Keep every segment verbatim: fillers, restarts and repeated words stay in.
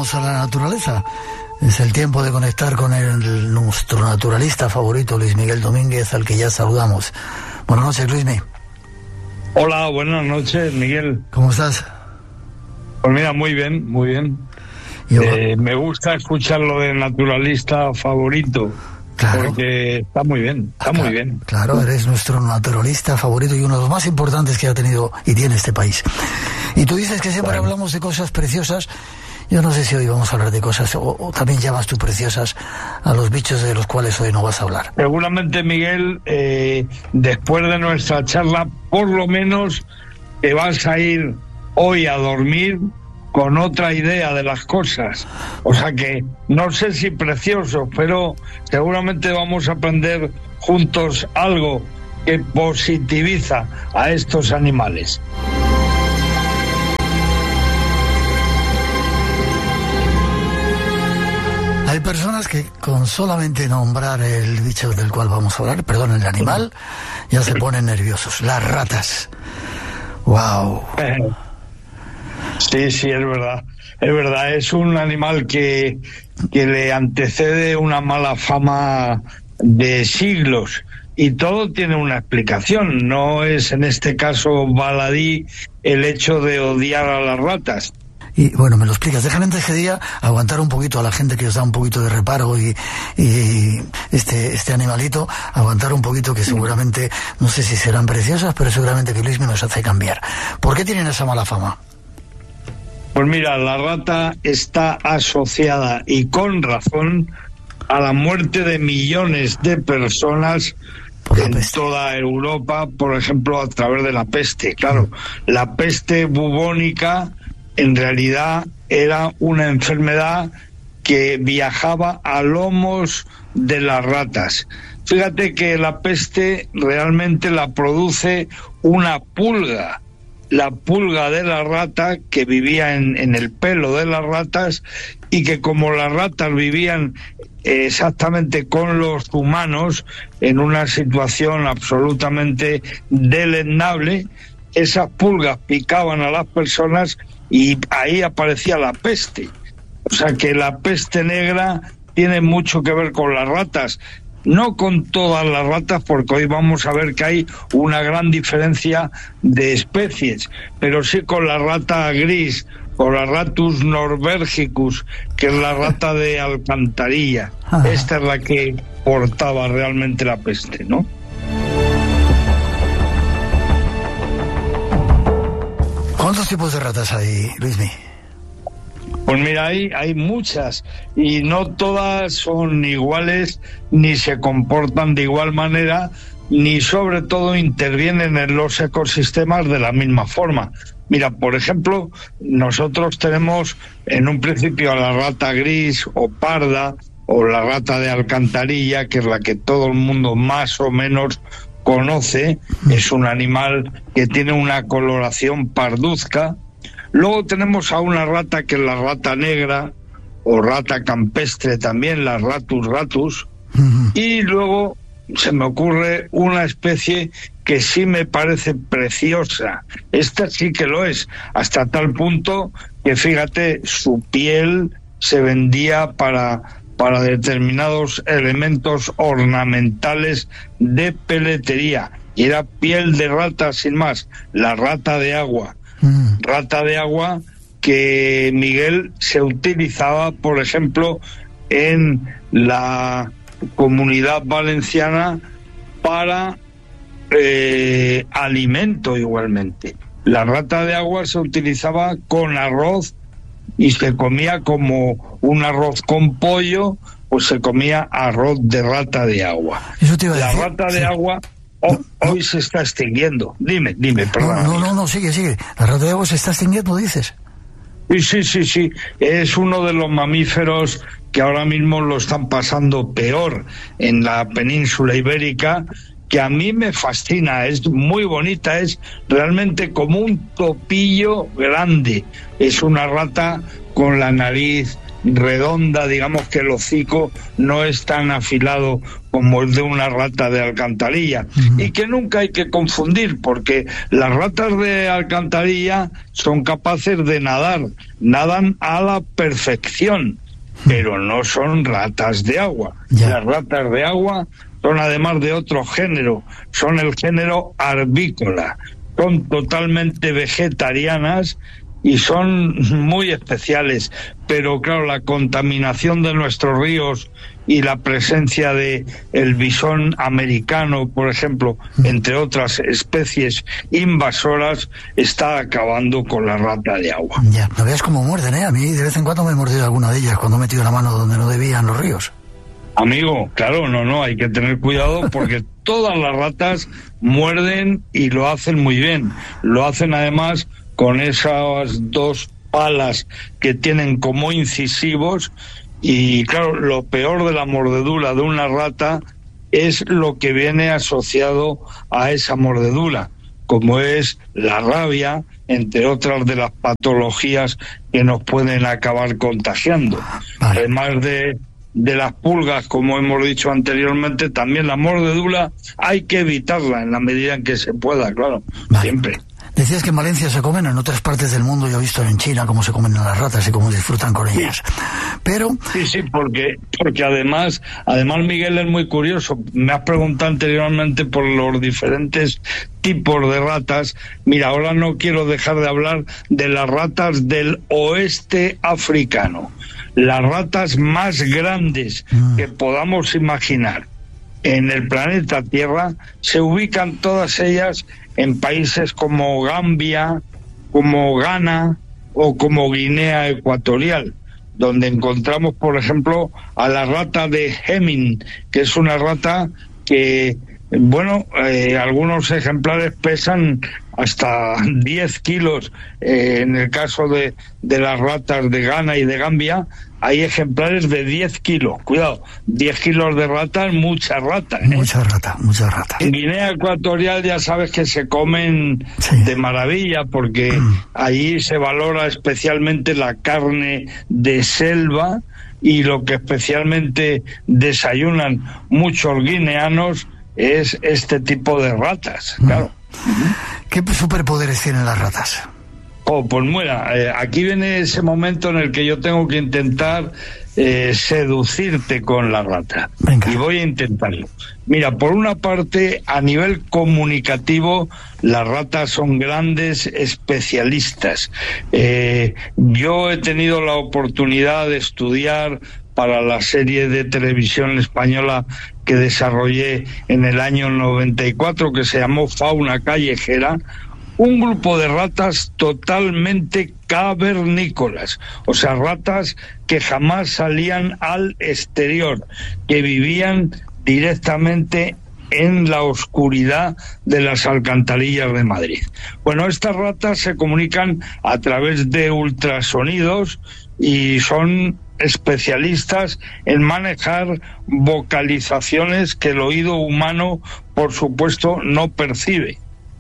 vamos a la naturaleza. Es el tiempo de conectar con el, nuestro naturalista favorito, Luis Miguel Domínguez, al que ya saludamos. Buenas noches, Luismi. Hola, buenas noches, Miguel. ¿Cómo estás? Pues mira, muy bien, muy bien. Eh, me gusta escuchar lo de naturalista favorito. Claro. Porque está muy bien, está claro, muy bien. Claro, eres nuestro naturalista favorito y uno de los más importantes que ha tenido y tiene este país. Y tú dices que siempre bueno. hablamos de cosas preciosas. Yo no sé si hoy vamos a hablar de cosas, o, o también llamas tú preciosas a los bichos de los cuales hoy no vas a hablar. Seguramente, Miguel, eh, después de nuestra charla, por lo menos te vas a ir hoy a dormir con otra idea de las cosas. O sea que no sé si precioso, pero seguramente vamos a aprender juntos algo que positiviza a estos animales. Hay personas que con solamente nombrar el bicho del cual vamos a hablar, perdón, el animal, ya se ponen nerviosos. Las ratas. ¡Wow! Sí, sí, es verdad. Es verdad, es un animal que, que le antecede una mala fama de siglos. Y todo tiene una explicación. No es, en este caso, baladí el hecho de odiar a las ratas. Y bueno, me lo explicas. Déjame antes que día aguantar un poquito a la gente que os da un poquito de reparo y, y este este animalito, aguantar un poquito, que seguramente, no sé si serán preciosas, pero seguramente que Luis me nos hace cambiar. ¿Por qué tienen esa mala fama? Pues mira, la rata está asociada, y con razón, a la muerte de millones de personas en toda Europa, por ejemplo, a través de la peste. Claro, la peste bubónica en realidad era una enfermedad que viajaba a lomos de las ratas. Fíjate que la peste realmente la produce una pulga, la pulga de la rata que vivía en, en el pelo de las ratas, y que como las ratas vivían exactamente con los humanos en una situación absolutamente deleznable, esas pulgas picaban a las personas y ahí aparecía la peste. O sea que la peste negra tiene mucho que ver con las ratas. No con todas las ratas, porque hoy vamos a ver que hay una gran diferencia de especies, pero sí con la rata gris, con la Ratus norbergicus, que es la rata de alcantarilla. Ajá. Esta es la que portaba realmente la peste, ¿no? ¿Cuántos tipos de ratas hay, Luismi? Pues mira, hay, hay muchas, y no todas son iguales, ni se comportan de igual manera, ni sobre todo intervienen en los ecosistemas de la misma forma. Mira, por ejemplo, nosotros tenemos en un principio a la rata gris o parda, o la rata de alcantarilla, que es la que todo el mundo más o menos conoce. Es un animal que tiene una coloración parduzca. Luego tenemos a una rata que es la rata negra, o rata campestre también, la Ratus ratus. Uh-huh. Y luego se me ocurre una especie que sí me parece preciosa. Esta sí que lo es, hasta tal punto que, fíjate, su piel se vendía para, para determinados elementos ornamentales de peletería. Y era piel de rata, sin más, la rata de agua. Mm. Rata de agua que, Miguel, se utilizaba, por ejemplo, en la Comunidad Valenciana para eh, alimento igualmente. La rata de agua se utilizaba con arroz y se comía como un arroz con pollo, o se comía arroz de rata de agua. Eso te iba a la decir. rata de sí. agua oh, hoy se está extinguiendo. Dime, dime, perdón. No, no, no, no, sigue, sigue. La rata de agua se está extinguiendo, dices. Sí, sí, sí, sí. Es uno de los mamíferos que ahora mismo lo están pasando peor en la península ibérica, que a mí me fascina, es muy bonita, es realmente como un topillo grande. Es una rata con la nariz redonda, digamos que el hocico no es tan afilado como el de una rata de alcantarilla. Uh-huh. Y que nunca hay que confundir, porque las ratas de alcantarilla son capaces de nadar, nadan a la perfección, pero no son ratas de agua. Yeah. Las ratas de agua son, además de otro género, son el género arbícola, son totalmente vegetarianas y son muy especiales, pero claro, la contaminación de nuestros ríos y la presencia de el bisón americano, por ejemplo, entre otras especies invasoras, está acabando con la rata de agua. Ya, no veas cómo muerden, ¿eh? A mí de vez en cuando me he mordido alguna de ellas cuando he metido la mano donde no debía en los ríos. Amigo, claro, no, no, hay que tener cuidado porque todas las ratas muerden y lo hacen muy bien. Lo hacen además con esas dos palas que tienen como incisivos, y claro, lo peor de la mordedura de una rata es lo que viene asociado a esa mordedura, como es la rabia, entre otras de las patologías que nos pueden acabar contagiando. Vale. Además de de las pulgas, como hemos dicho anteriormente, también la mordedura hay que evitarla en la medida en que se pueda, claro, vale. Siempre. Decías que en Valencia se comen, en otras partes del mundo yo he visto en China cómo se comen las ratas y cómo disfrutan con ellas. Sí. Pero sí, sí, porque porque además, además Miguel, es muy curioso. Me has preguntado anteriormente por los diferentes tipos de ratas. Mira, ahora no quiero dejar de hablar de las ratas del oeste africano. Las ratas más grandes mm. que podamos imaginar en el planeta Tierra se ubican todas ellas en países como Gambia, como Ghana o como Guinea Ecuatorial, donde encontramos, por ejemplo, a la rata de Heming, que es una rata que, bueno, eh, algunos ejemplares pesan hasta diez kilos. Eh, en el caso de, de las ratas de Ghana y de Gambia, hay ejemplares de diez kilos. Cuidado, diez kilos de rata es mucha rata, ¿eh? Mucha rata, mucha rata. En Guinea Ecuatorial ya sabes que se comen sí. de maravilla, porque mm. allí se valora especialmente la carne de selva, y lo que especialmente desayunan muchos guineanos es este tipo de ratas, mm. claro. ¿Qué superpoderes tienen las ratas? Oh, pues mira, eh, aquí viene ese momento en el que yo tengo que intentar eh, seducirte con la rata. Venga. Y voy a intentarlo. Mira, por una parte, a nivel comunicativo, las ratas son grandes especialistas. Eh, yo he tenido la oportunidad de estudiar para la serie de televisión española que desarrollé en el año noventa y cuatro, que se llamó Fauna Callejera, un grupo de ratas totalmente cavernícolas, o sea, ratas que jamás salían al exterior, que vivían directamente en la oscuridad de las alcantarillas de Madrid. Bueno, estas ratas se comunican a través de ultrasonidos y son especialistas en manejar vocalizaciones que el oído humano, por supuesto, no percibe.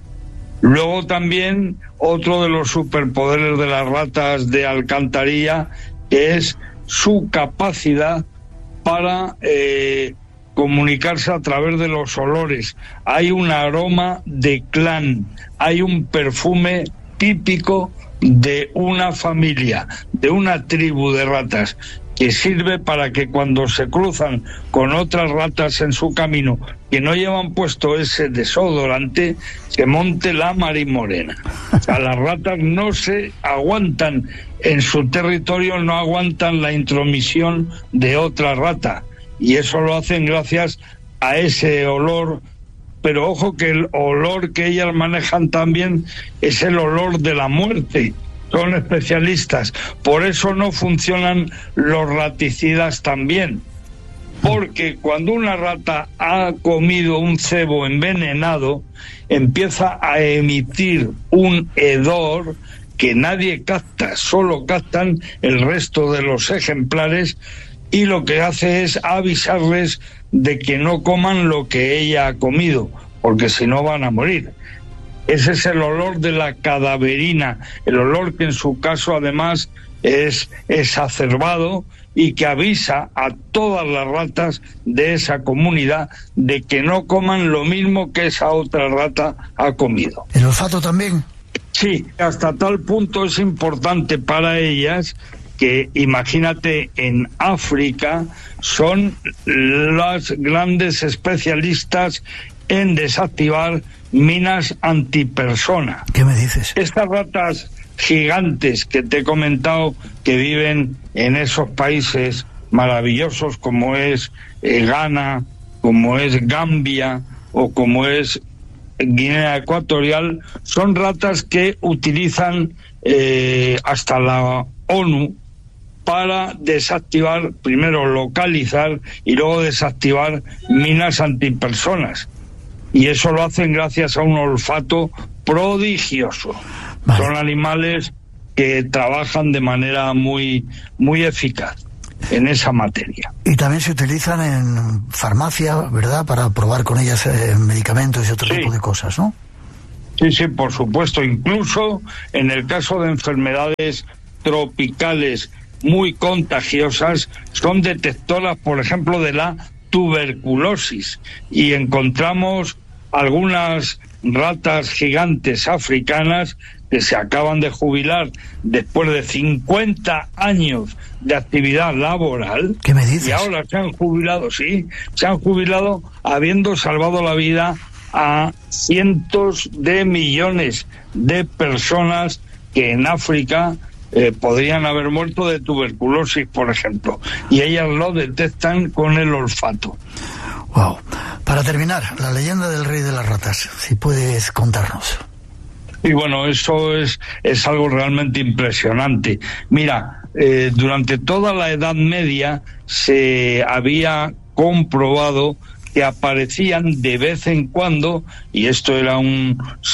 Luego también otro de los superpoderes de las ratas de alcantarilla es su capacidad para eh, comunicarse a través de los olores. Hay un aroma de clan, hay un perfume típico de una familia, de una tribu de ratas, que sirve para que cuando se cruzan con otras ratas en su camino que no llevan puesto ese desodorante, se monte la marimorena. O sea, las ratas no se aguantan en su territorio, no aguantan la intromisión de otra rata, y eso lo hacen gracias a ese olor. Pero ojo que el olor que ellas manejan también es el olor de la muerte. Son especialistas. Por eso no funcionan los raticidas tan bien. Porque cuando una rata ha comido un cebo envenenado, empieza a emitir un hedor que nadie capta, solo captan el resto de los ejemplares, y lo que hace es avisarles de que no coman lo que ella ha comido, porque si no van a morir. Ese es el olor de la cadaverina, el olor que en su caso además es exacerbado y que avisa a todas las ratas de esa comunidad de que no coman lo mismo que esa otra rata ha comido. ¿El olfato también? Sí, hasta tal punto es importante para ellas que, imagínate, en África son las grandes especialistas en desactivar minas antipersona. ¿Qué me dices? Estas ratas gigantes que te he comentado que viven en esos países maravillosos como es eh, Ghana, como es Gambia o como es Guinea Ecuatorial, son ratas que utilizan eh, hasta la ONU para desactivar, primero localizar y luego desactivar minas antipersonas. Y eso lo hacen gracias a un olfato prodigioso. Vale. Son animales que trabajan de manera muy, muy eficaz en esa materia. Y también se utilizan en farmacia, ¿verdad?, para probar con ellas eh, medicamentos y otro sí. tipo de cosas, ¿no? Sí, sí, por supuesto. Incluso en el caso de enfermedades tropicales muy contagiosas, son detectoras, por ejemplo, de la tuberculosis. Y encontramos algunas ratas gigantes africanas que se acaban de jubilar después de cincuenta años de actividad laboral. ¿Qué me dices? Y ahora se han jubilado, sí, se han jubilado habiendo salvado la vida a cientos de millones de personas que en África eh, podrían haber muerto de tuberculosis, por ejemplo. Y ellas lo detectan con el olfato. Wow. Para terminar, la leyenda del rey de las ratas, si puedes contarnos. Y bueno, eso es, es algo realmente impresionante. Mira, eh, durante toda la Edad Media se había comprobado que aparecían de vez en cuando, y esto era un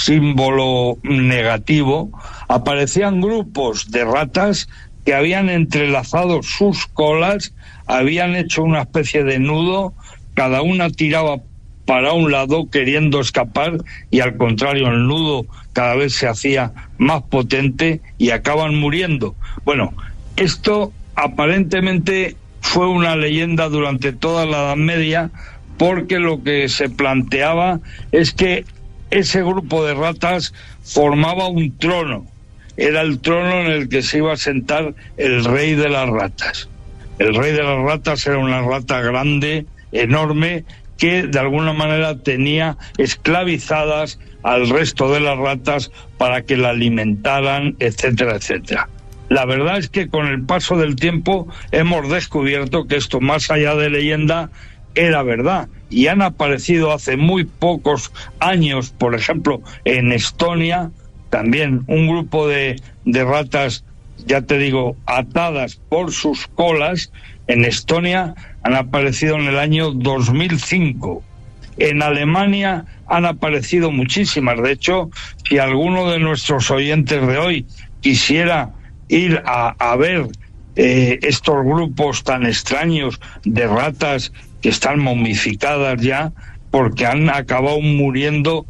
símbolo negativo, aparecían grupos de ratas que habían entrelazado sus colas, habían hecho una especie de nudo, cada una tiraba para un lado queriendo escapar y al contrario el nudo cada vez se hacía más potente y acaban muriendo. Bueno, esto aparentemente fue una leyenda durante toda la Edad Media, porque lo que se planteaba es que ese grupo de ratas formaba un trono, era el trono en el que se iba a sentar el rey de las ratas. El rey de las ratas era una rata grande, enorme, que de alguna manera tenía esclavizadas al resto de las ratas para que la alimentaran, etcétera, etcétera. La verdad es que con el paso del tiempo hemos descubierto que esto, más allá de leyenda, era verdad, y han aparecido hace muy pocos años, por ejemplo, en Estonia, también un grupo de, de ratas, ya te digo, atadas por sus colas. En Estonia han aparecido en el año dos mil cinco. En Alemania han aparecido muchísimas. De hecho, si alguno de nuestros oyentes de hoy quisiera ir a, a ver eh, estos grupos tan extraños de ratas que están momificadas ya porque han acabado muriendo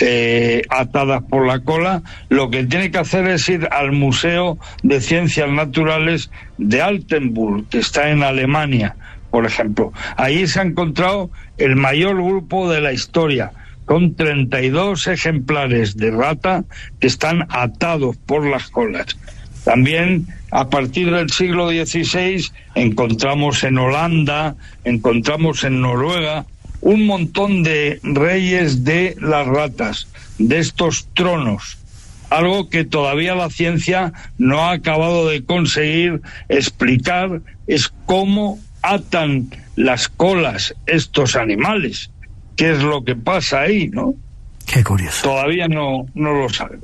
eh, atadas por la cola, lo que tiene que hacer es ir al Museo de Ciencias Naturales de Altenburg, que está en Alemania, por ejemplo. Ahí se ha encontrado el mayor grupo de la historia, con treinta y dos ejemplares de rata que están atados por las colas. También a partir del siglo dieciséis encontramos en Holanda, encontramos en Noruega un montón de reyes de las ratas, de estos tronos, algo que todavía la ciencia no ha acabado de conseguir explicar, es cómo atan las colas estos animales, qué es lo que pasa ahí, ¿no? Qué curioso. Todavía no, no lo sabemos.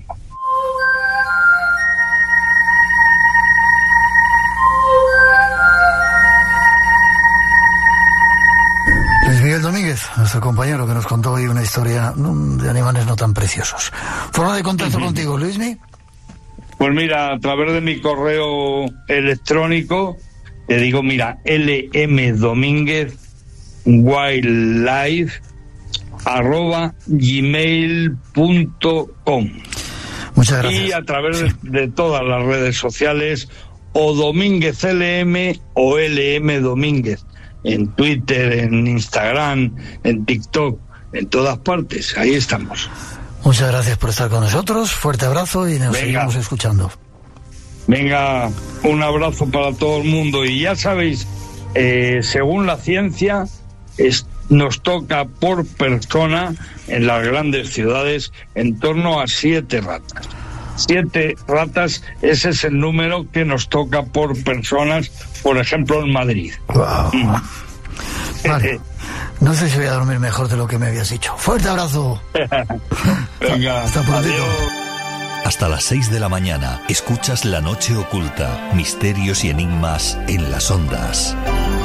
Luis Miguel Domínguez, nuestro compañero que nos contó hoy una historia de animales no tan preciosos. ¿Forma de contacto uh-huh. contigo, Luismi? Pues mira, a través de mi correo electrónico, te digo, mira, lmdomínguez wildlife arroba gmail punto com. Muchas gracias. Y a través sí. de todas las redes sociales, o Domínguez L M o L M Domínguez, en Twitter, en Instagram, en TikTok, en todas partes, ahí estamos. Muchas gracias por estar con nosotros, fuerte abrazo y nos Venga. seguimos escuchando. Venga, un abrazo para todo el mundo. Y ya sabéis, eh, según la ciencia, es, nos toca por persona en las grandes ciudades en torno a siete ratas. Siete ratas, ese es el número que nos toca por personas, por ejemplo, en Madrid. Wow. Mm. Vale. No sé si voy a dormir mejor de lo que me habías dicho. Fuerte abrazo. Venga, hasta pronto. Hasta las seis de la mañana escuchas La Noche Oculta, misterios y enigmas en las ondas.